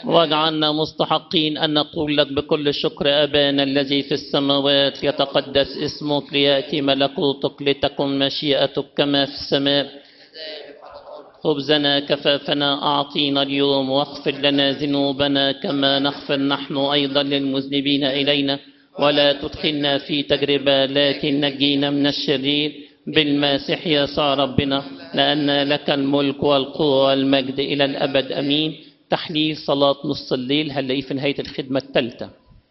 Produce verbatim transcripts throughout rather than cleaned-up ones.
واجعلنا مستحقين أن نقول لك بكل شكر أبانا الذي في السماوات، يتقدس اسمك، ليأتي ملكوتك، لتكن مشيئتك كما في السماء. خبزنا كفافنا أعطينا اليوم، واغفر لنا ذنوبنا كما نغفر نحن أيضا للمذنبين إلينا، ولا تدخلنا في تجربة لكن نجينا من الشرير، بالمسيح يسوع ربنا، لأن لك الملك والقوة والمجد إلى الأبد أمين. تحليل صلاة نص الليل هنلاقيه في نهاية الخدمة الثالثة.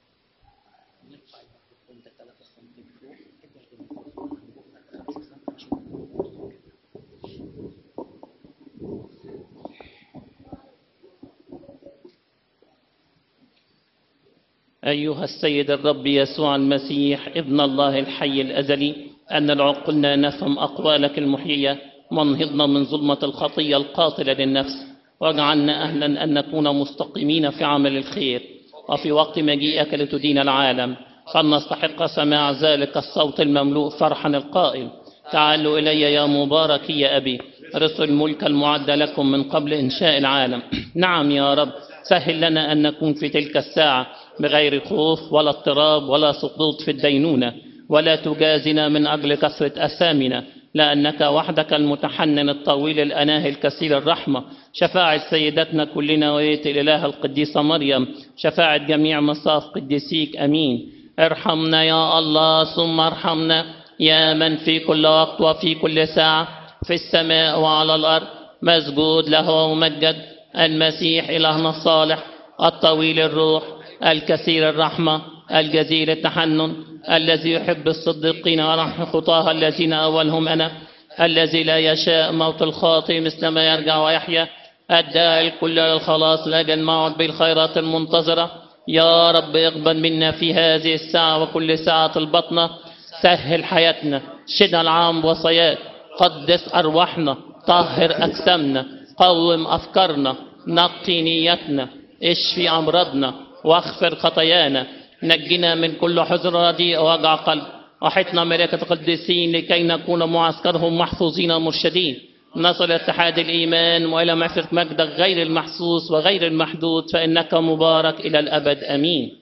أيها السيد الرب يسوع المسيح ابن الله الحي الأزلي، أن العقلنا نفهم أقوالك المحيية، وانهضنا من ظلمة الخطية القاتلة للنفس، واجعلنا أهلا أن نكون مستقيمين في عمل الخير، وفي وقت مجيئك لتدين العالم فلنستحق سماع ذلك الصوت المملوء فرحا القائل: تعالوا إلي يا مباركي يا أبي، رثوا الملك المعد لكم من قبل إنشاء العالم. نعم يا رب، سهل لنا أن نكون في تلك الساعة بغير خوف ولا اضطراب ولا سقوط في الدينونة، ولا تجازنا من أجل كثرة أثامنا، لأنك وحدك المتحنن الطويل الأناه الكثير الرحمة. شفاعة سيدتنا كلنا ولية الإله القديسة مريم، شفاعة جميع مصاف قديسيك، أمين. ارحمنا يا الله ثم ارحمنا، يا من في كل وقت وفي كل ساعة في السماء وعلى الأرض مسجود له ومجد، المسيح إلهنا الصالح الطويل الروح الكثير الرحمة الجزيل التحنن، الذي يحب الصديقين ورحم خطاها الذين أولهم أنا، الذي لا يشاء موت الخاطئ مثل ما يرجع ويحيا، الداعي الكل للخلاص لأجل الموعد بالخيرات المنتظرة. يا رب اقبل منا في هذه الساعة وكل ساعة البطنة، سهل حياتنا، شد العام وصيات، قدس أرواحنا، طهر أجسامنا، قوم أفكارنا، نقي نيتنا، اشفي أمراضنا واغفر خطايانا، نجنا من كل حزن رديء ووجع قلب، وحطنا ملائكة القديسين لكي نكون معسكرهم محفوظين مرشدين، نصل اتحاد الإيمان وإلى معرفة مجدك غير المحسوس وغير المحدود، فإنك مبارك إلى الأبد أمين.